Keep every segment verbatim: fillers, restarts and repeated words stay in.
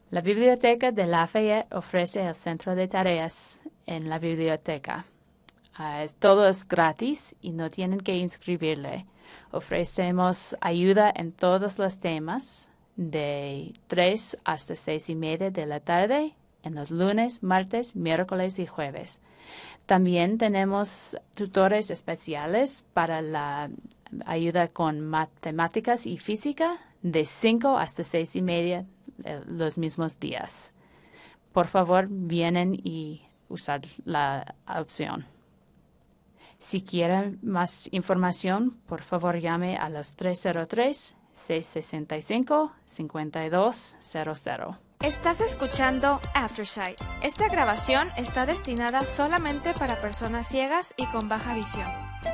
La Biblioteca de Lafayette ofrece el centro de tareas en la biblioteca. Uh, todo es gratis y no tienen que inscribirle. Ofrecemos ayuda en todos los temas de tres hasta seis y media de la tarde en los lunes, martes, miércoles y jueves. También tenemos tutores especiales para la ayuda con matemáticas y física de cinco hasta seis y media eh, los mismos días. Por favor, vienen y usar la opción. Si quieren más información, por favor llame a los tres cero tres, seis seis cinco, cinco dos cero cero. Estás escuchando Aftersight. Esta grabación está destinada solamente para personas ciegas y con baja visión.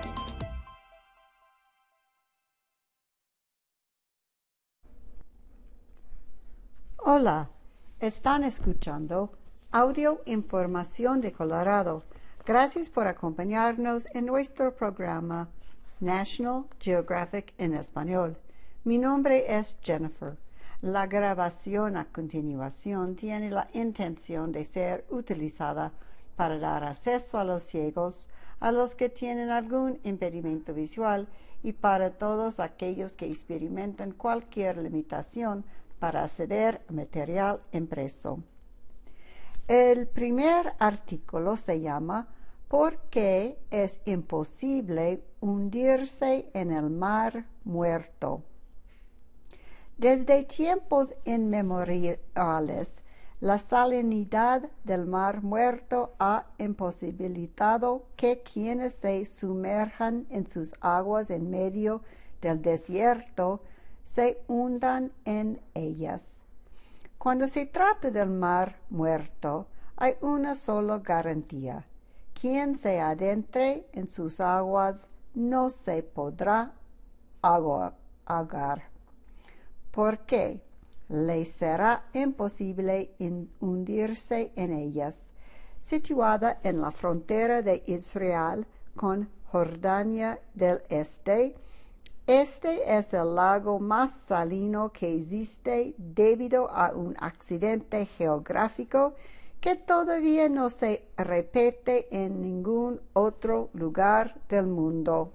Hola, están escuchando Audio Información de Colorado. Gracias por acompañarnos en nuestro programa National Geographic en Español. Mi nombre es Jennifer. La grabación a continuación tiene la intención de ser utilizada para dar acceso a los ciegos, a los que tienen algún impedimento visual y para todos aquellos que experimentan cualquier limitación para acceder a material impreso. El primer artículo se llama ¿Por qué es imposible hundirse en el mar muerto? Desde tiempos inmemoriales, la salinidad del mar muerto ha imposibilitado que quienes se sumerjan en sus aguas en medio del desierto se hundan en ellas. Cuando se trata del mar muerto, hay una sola garantía. Quien se adentre en sus aguas no se podrá ahogar. ¿Por qué? Le será imposible hundirse en ellas. Situada en la frontera de Israel con Jordania del Este, este es el lago más salino que existe debido a un accidente geográfico que todavía no se repite en ningún otro lugar del mundo.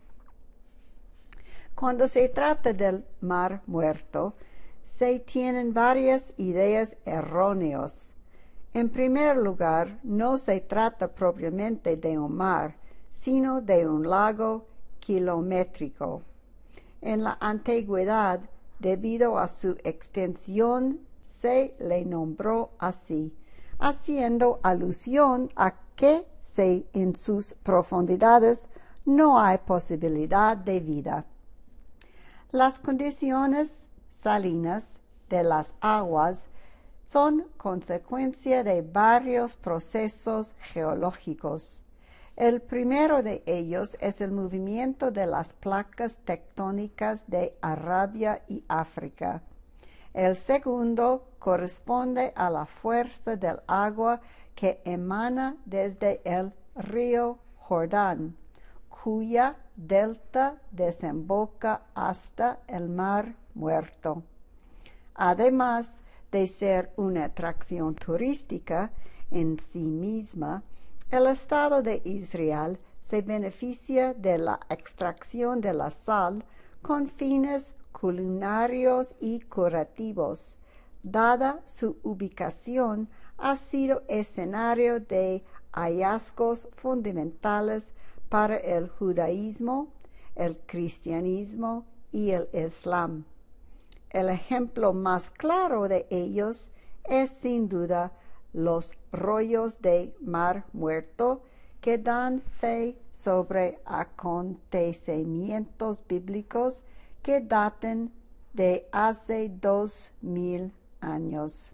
Cuando se trata del mar muerto, se tienen varias ideas erróneas. En primer lugar, no se trata propiamente de un mar, sino de un lago kilométrico. En la antigüedad, debido a su extensión, se le nombró así, haciendo alusión a que se, en sus profundidades no hay posibilidad de vida. Las condiciones salinas de las aguas son consecuencia de varios procesos geológicos. El primero de ellos es el movimiento de las placas tectónicas de Arabia y África. El segundo corresponde a la fuerza del agua que emana desde el río Jordán, cuya delta desemboca hasta el mar muerto. Además de ser una atracción turística en sí misma, el Estado de Israel se beneficia de la extracción de la sal con fines culinarios y curativos. Dada su ubicación, ha sido escenario de hallazgos fundamentales para el judaísmo, el cristianismo y el islam. El ejemplo más claro de ellos es sin duda los rollos de Mar Muerto que dan fe sobre acontecimientos bíblicos que daten de hace dos mil años.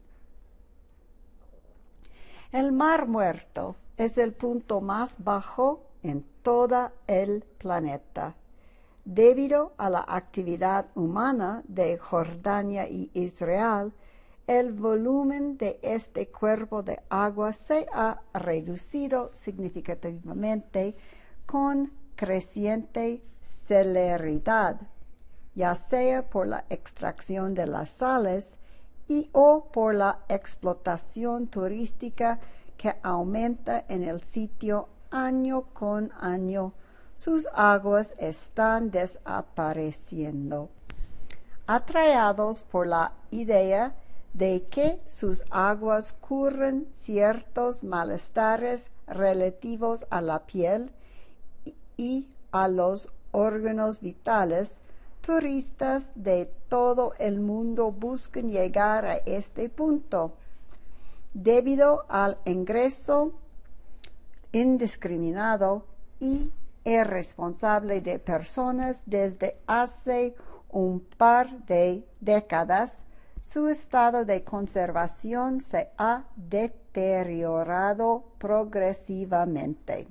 El Mar Muerto es el punto más bajo en todo el planeta. Debido a la actividad humana de Jordania y Israel, el volumen de este cuerpo de agua se ha reducido significativamente con creciente celeridad, ya sea por la extracción de las sales y o por la explotación turística que aumenta en el sitio año con año, sus aguas están desapareciendo. Atraídos por la idea de que sus aguas curan ciertos malestares relativos a la piel y a los órganos vitales, turistas de todo el mundo buscan llegar a este punto. Debido al ingreso indiscriminado y irresponsable de personas desde hace un par de décadas, su estado de conservación se ha deteriorado progresivamente.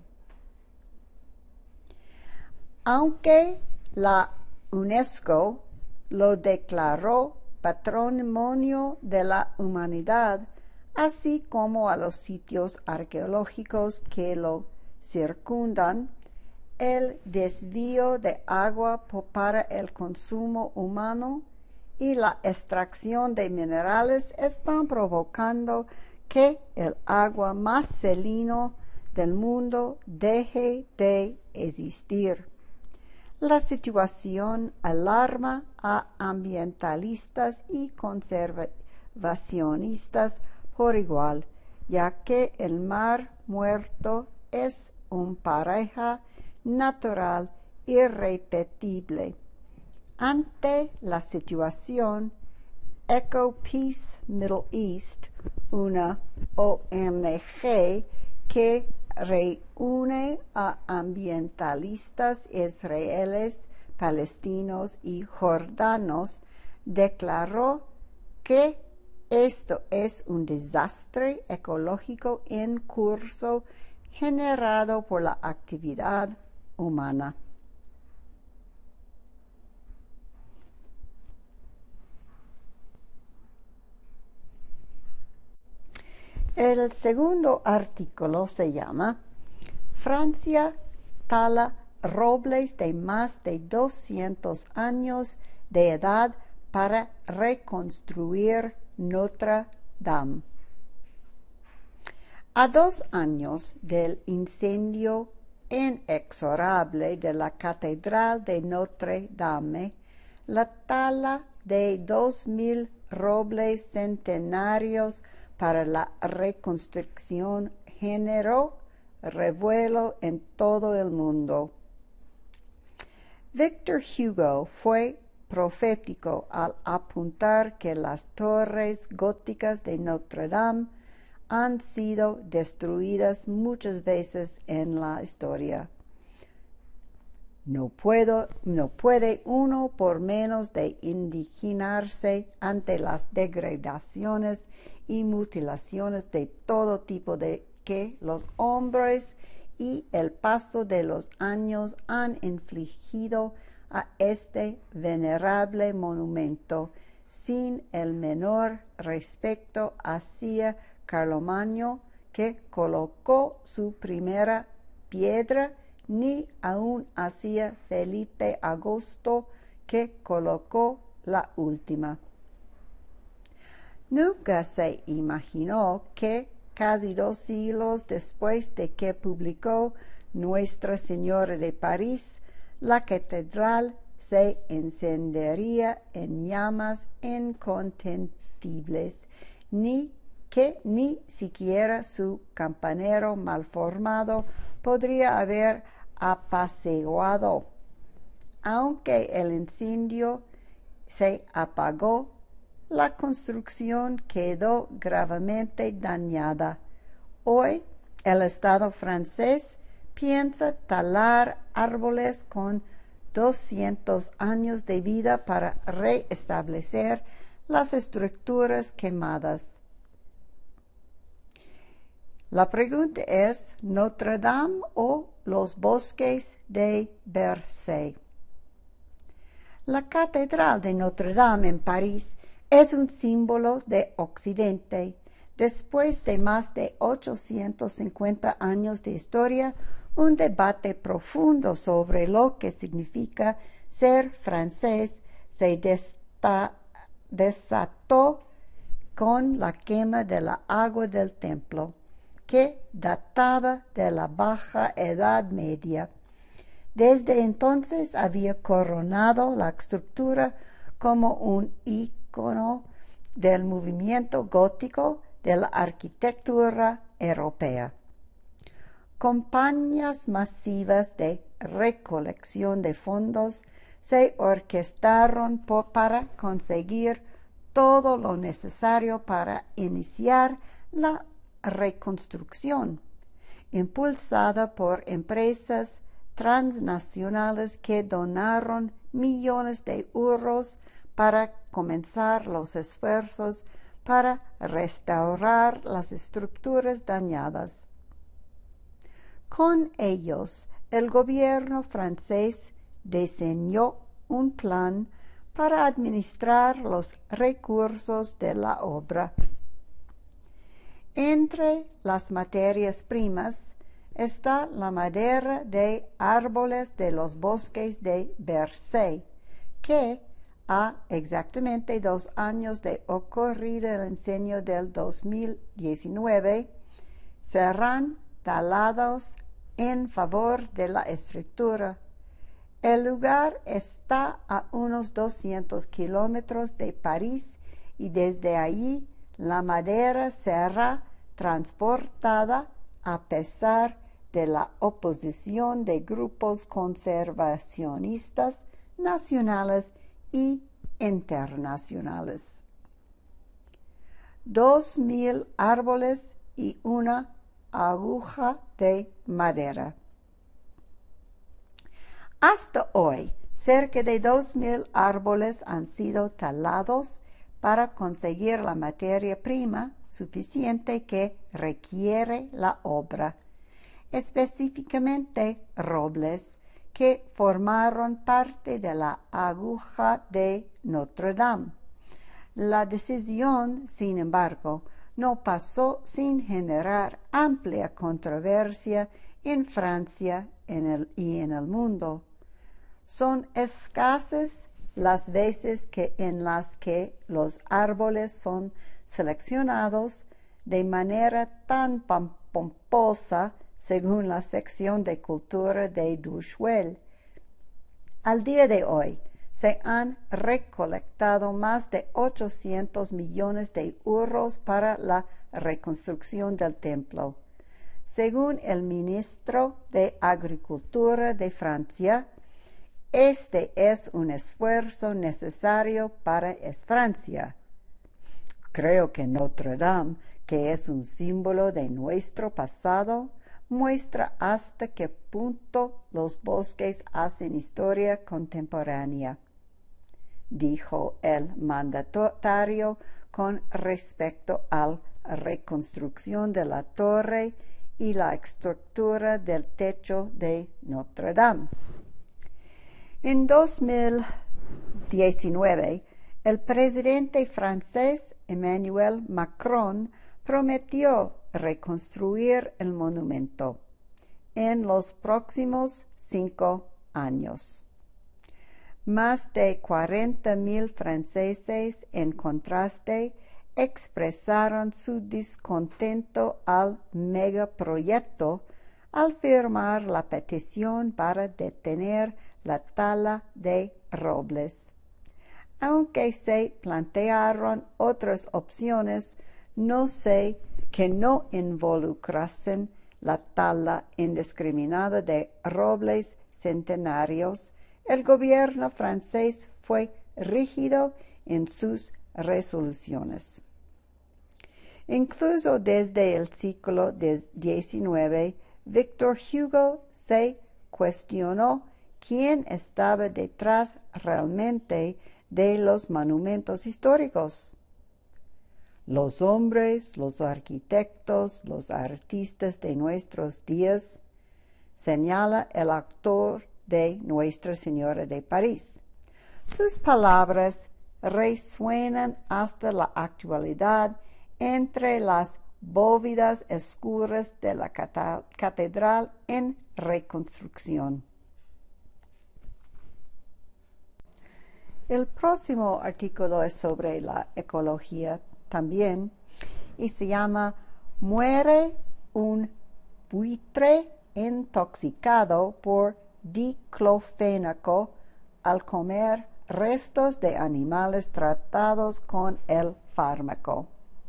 Aunque la UNESCO lo declaró Patrimonio de la Humanidad, así como a los sitios arqueológicos que lo circundan, el desvío de agua para el consumo humano y la extracción de minerales están provocando que el agua más salino del mundo deje de existir. La situación alarma a ambientalistas y conservacionistas por igual, ya que el Mar Muerto es un paraje natural irrepetible. Ante la situación, EcoPeace Middle East, una O N G que reúne a ambientalistas israelíes, palestinos y jordanos, declaró que esto es un desastre ecológico en curso generado por la actividad humana. El segundo artículo se llama Francia tala robles de más de doscientos años de edad para reconstruir Notre Dame. A dos años del incendio inexorable de la Catedral de Notre Dame, la tala de dos mil robles centenarios para la reconstrucción generó revuelo en todo el mundo. Victor Hugo fue profético al apuntar que las torres góticas de Notre Dame han sido destruidas muchas veces en la historia. No, puedo, no puede uno por menos de indignarse ante las degradaciones y mutilaciones de todo tipo de que los hombres y el paso de los años han infligido a este venerable monumento, sin el menor respeto hacia Carlomagno, que colocó su primera piedra, ni aun hacia Felipe Augusto, que colocó la última. Nunca se imaginó que casi dos siglos después de que publicó Nuestra Señora de París, la catedral se encendería en llamas incontenibles, ni que ni siquiera su campanero malformado podría haber apaciguado. Aunque el incendio se apagó, la construcción quedó gravemente dañada. Hoy, el Estado francés piensa talar árboles con doscientos años de vida para reestablecer las estructuras quemadas. La pregunta es, ¿Notre Dame o los bosques de Versailles? La Catedral de Notre Dame en París es un símbolo de Occidente. Después de más de ochocientos cincuenta años de historia, un debate profundo sobre lo que significa ser francés se desta- desató con la quema de la agua del templo, que databa de la Baja Edad Media. Desde entonces había coronado la estructura como un ícono del movimiento gótico de la arquitectura europea. Campañas masivas de recolección de fondos se orquestaron por, para conseguir todo lo necesario para iniciar la reconstrucción, impulsada por empresas transnacionales que donaron millones de euros para comenzar los esfuerzos para restaurar las estructuras dañadas. Con ellos, el gobierno francés diseñó un plan para administrar los recursos de la obra. Entre las materias primas está la madera de árboles de los bosques de Bercé, que a exactamente dos años de ocurrido el incendio del dos mil diecinueve, serán talados en favor de la estructura. El lugar está a unos doscientos kilómetros de París y desde allí la madera será transportada a pesar de la oposición de grupos conservacionistas nacionales y internacionales. Dos mil árboles y una aguja de madera. Hasta hoy, cerca de dos mil árboles han sido talados para conseguir la materia prima suficiente que requiere la obra, específicamente robles que formaron parte de la aguja de Notre Dame. La decisión, sin embargo, no pasó sin generar amplia controversia en Francia en el, y en el mundo. Son escasas las veces que en las que los árboles son seleccionados de manera tan pomposa según la sección de cultura de Douchuel. Al día de hoy, se han recolectado más de ochocientos millones de euros para la reconstrucción del templo. Según el ministro de Agricultura de Francia, este es un esfuerzo necesario para Francia. Creo que Notre Dame, que es un símbolo de nuestro pasado, muestra hasta qué punto los bosques hacen historia contemporánea, dijo el mandatario con respecto a la reconstrucción de la torre y la estructura del techo de Notre Dame. En dos mil diecinueve, el presidente francés Emmanuel Macron prometió reconstruir el monumento en los próximos cinco años. Más de cuarenta mil franceses, en contraste, expresaron su descontento al megaproyecto al firmar la petición para detener la tala de robles. Aunque se plantearon otras opciones, no sé que no involucrasen la tala indiscriminada de robles centenarios, el gobierno francés fue rígido en sus resoluciones. Incluso desde el siglo diecinueve, Victor Hugo se cuestionó quién estaba detrás realmente de los monumentos históricos. Los hombres, los arquitectos, los artistas de nuestros días, señala el autor de Nuestra Señora de París. Sus palabras resuenan hasta la actualidad entre las bóvedas oscuras de la catedral en reconstrucción. El próximo artículo es sobre la ecología. también, y se llama Muere un buitre intoxicado por diclofénaco al comer restos de animales tratados con el fármaco.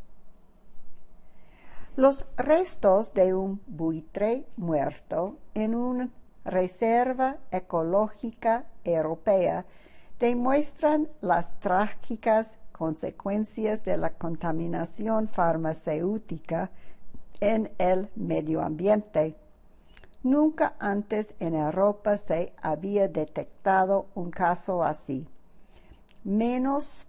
Los restos de un buitre muerto en una reserva ecológica europea demuestran las trágicas consecuencias de la contaminación farmacéutica en el medio ambiente. Nunca antes en Europa se había detectado un caso así, menos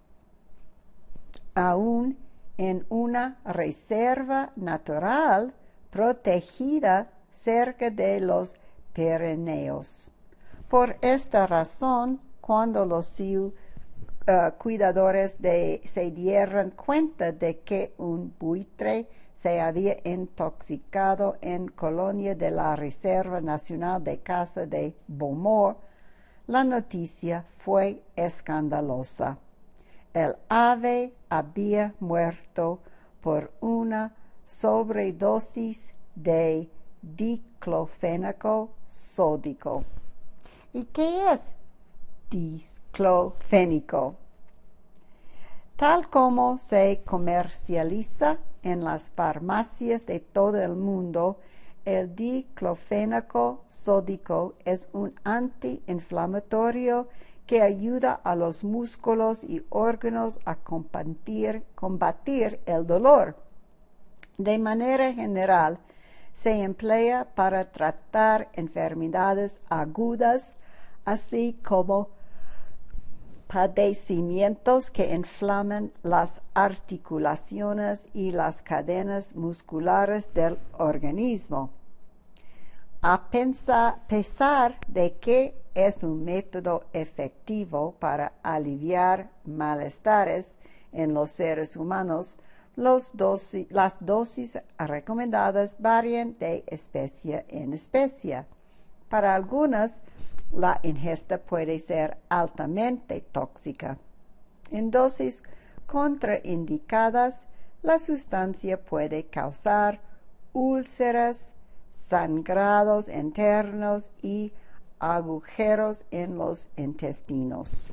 aún en una reserva natural protegida cerca de los Pirineos. Por esta razón, cuando los uh, cuidadores de, se dieron cuenta de que un buitre se había intoxicado en Colonia de la Reserva Nacional de Caza de Beaumont, la noticia fue escandalosa. El ave había muerto por una sobredosis de diclofénaco sódico. ¿Y qué es diclofénico? Tal como se comercializa en las farmacias de todo el mundo, el diclofénaco sódico es un antiinflamatorio que ayuda a los músculos y órganos a combatir, combatir el dolor. De manera general, se emplea para tratar enfermedades agudas, así como padecimientos que inflaman las articulaciones y las cadenas musculares del organismo. A pesar de que es un método efectivo para aliviar malestares en los seres humanos, los dosis, las dosis recomendadas varían de especie en especie. Para algunas, la ingesta puede ser altamente tóxica. En dosis contraindicadas, la sustancia puede causar úlceras, sangrados internos y agujeros en los intestinos.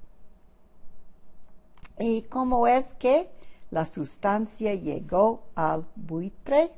¿Y cómo es que la sustancia llegó al buitre?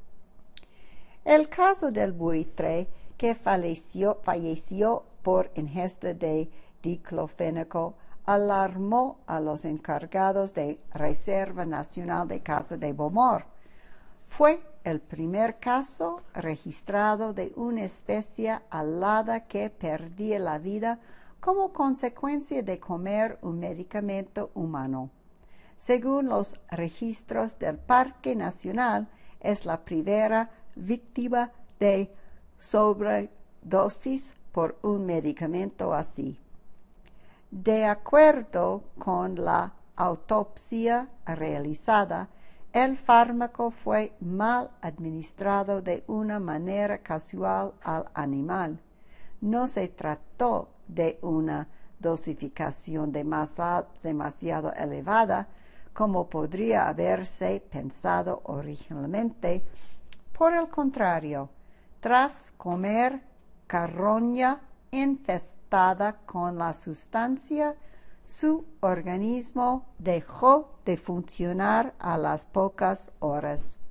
El caso del buitre que falleció, falleció por ingesta de diclofénaco alarmó a los encargados de Reserva Nacional de Caza de Beaumont. Fue el primer caso registrado de una especie alada que perdía la vida como consecuencia de comer un medicamento humano. Según los registros del Parque Nacional, es la primera víctima de sobredosis por un medicamento así. De acuerdo con la autopsia realizada, el fármaco fue mal administrado de una manera casual al animal. No se trató de una dosificación demasiado, demasiado elevada, como podría haberse pensado originalmente. Por el contrario, tras comer carroña infestada con la sustancia, su organismo dejó de funcionar a las pocas horas.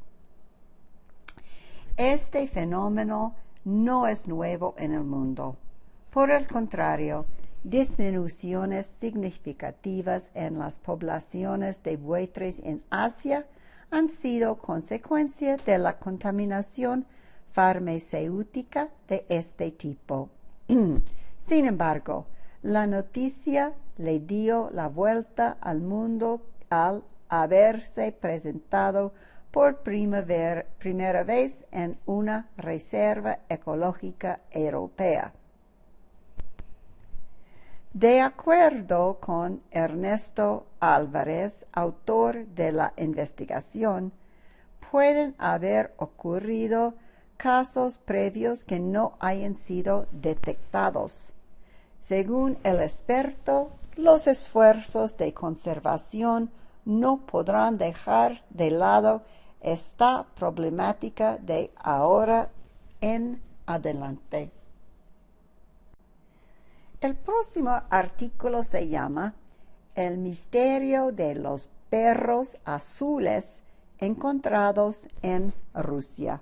Este fenómeno no es nuevo en el mundo. Por el contrario, disminuciones significativas en las poblaciones de buitres en Asia han sido consecuencia de la contaminación farmacéutica de este tipo. Sin embargo, la noticia le dio la vuelta al mundo al haberse presentado por primavera, primera vez en una reserva ecológica europea. De acuerdo con Ernesto Álvarez, autor de la investigación, pueden haber ocurrido casos previos que no hayan sido detectados. Según el experto, los esfuerzos de conservación no podrán dejar de lado esta problemática de ahora en adelante. El próximo artículo se llama El misterio de los perros azules encontrados en Rusia.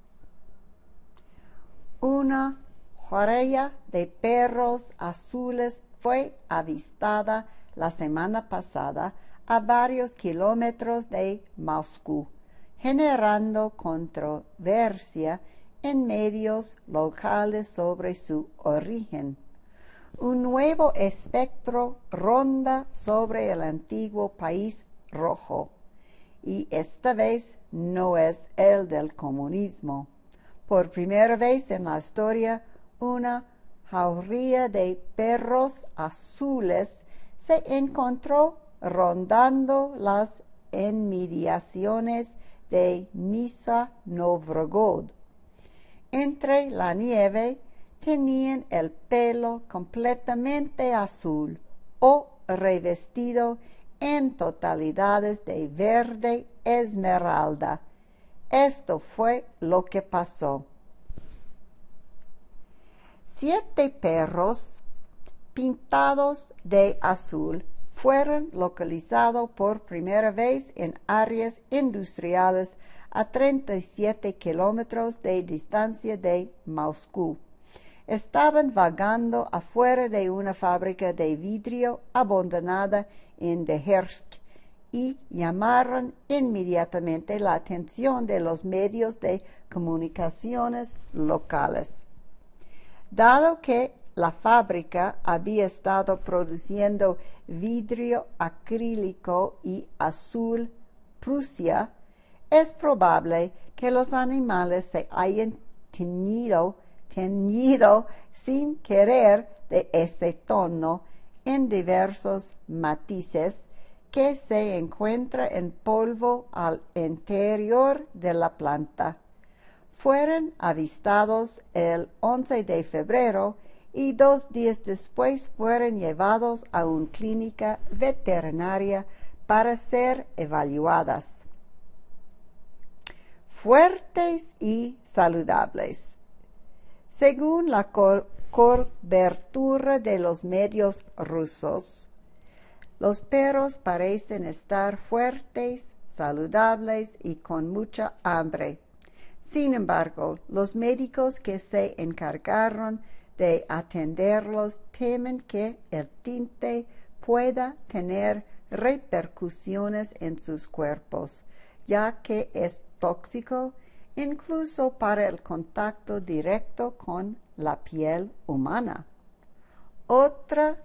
Una cuadrilla de perros azules fue avistada la semana pasada a varios kilómetros de Moscú, generando controversia en medios locales sobre su origen. Un nuevo espectro ronda sobre el antiguo país rojo, y esta vez no es el del comunismo. Por primera vez en la historia, una jauría de perros azules se encontró rondando las inmediaciones de Nizhny Novgorod. Entre la nieve tenían el pelo completamente azul o revestido en totalidades de verde esmeralda. Esto fue lo que pasó. Siete perros pintados de azul fueron localizados por primera vez en áreas industriales a treinta y siete kilómetros de distancia de Moscú. Estaban vagando afuera de una fábrica de vidrio abandonada en Dehersk y llamaron inmediatamente la atención de los medios de comunicaciones locales. Dado que la fábrica había estado produciendo vidrio acrílico y azul Prusia, es probable que los animales se hayan teñido, teñido sin querer de ese tono en diversos matices que se encuentra en polvo al interior de la planta. Fueron avistados el once de febrero y dos días después fueron llevados a una clínica veterinaria para ser evaluadas. Fuertes y saludables. Según la co- cobertura de los medios rusos, los perros parecen estar fuertes, saludables y con mucha hambre. Sin embargo, los médicos que se encargaron de atenderlos temen que el tinte pueda tener repercusiones en sus cuerpos, ya que es tóxico incluso para el contacto directo con la piel humana. Otra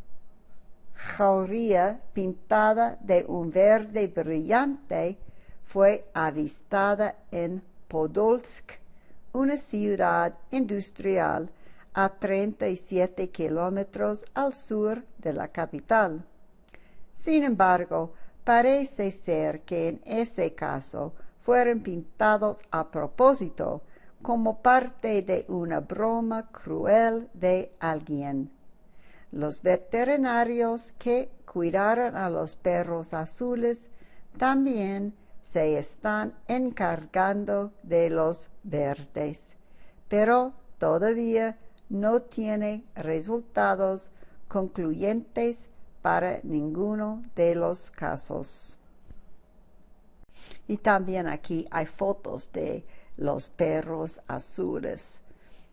jauría pintada de un verde brillante fue avistada en Podolsk, una ciudad industrial a treinta y siete kilómetros al sur de la capital. Sin embargo, parece ser que en ese caso fueron pintados a propósito, como parte de una broma cruel de alguien. Los veterinarios que cuidaron a los perros azules también se están encargando de los verdes, pero todavía no tiene resultados concluyentes para ninguno de los casos. Y también aquí hay fotos de los perros azules.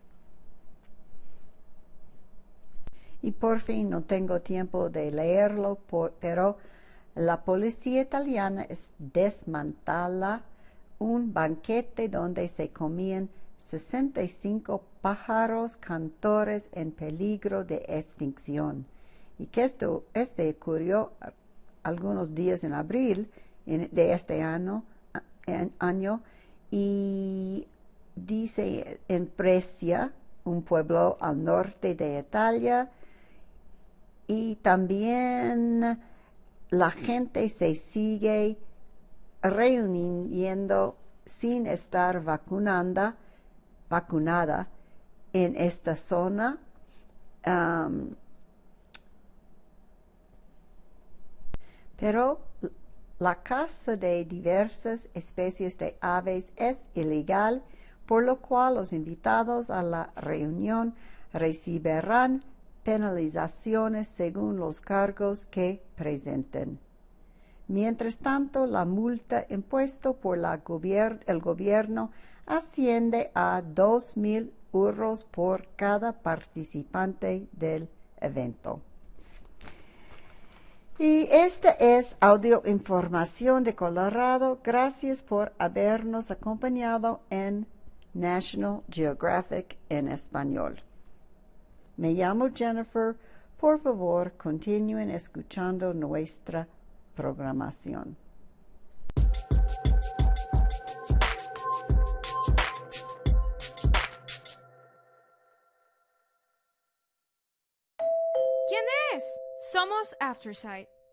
Y por fin no tengo tiempo de leerlo, por, pero la policía italiana es desmantela un banquete donde se comían sesenta y cinco pájaros cantores en peligro de extinción. Y que esto este ocurrió algunos días en abril en, de este año, en, año y dice en Brescia, un pueblo al norte de Italia, y también la gente se sigue reuniendo sin estar vacunada, vacunada en esta zona. Um, pero La caza de diversas especies de aves es ilegal, por lo cual los invitados a la reunión recibirán penalizaciones según los cargos que presenten. Mientras tanto, la multa impuesta por la gobier- el gobierno asciende a dos mil euros por cada participante del evento. Y esta es Audio Información de Colorado. Gracias por habernos acompañado en National Geographic en español. Me llamo Jennifer. Por favor, continúen escuchando nuestra programación. ¿Quién es? Somos Aftersight.